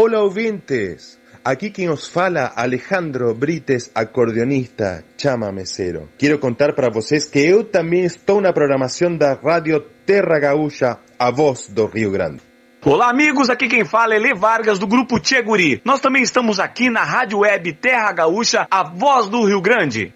Olá, ouvintes! Aqui quem os fala, Alejandro Brites, acordeonista, chamameceiro. Quero contar para vocês que eu também estou na programação da Rádio Terra Gaúcha, a voz do Rio Grande. Olá, amigos, aqui quem fala é Lê Vargas, do Grupo Tchê Guri. Nós também estamos aqui na Rádio Web Terra Gaúcha, a voz do Rio Grande.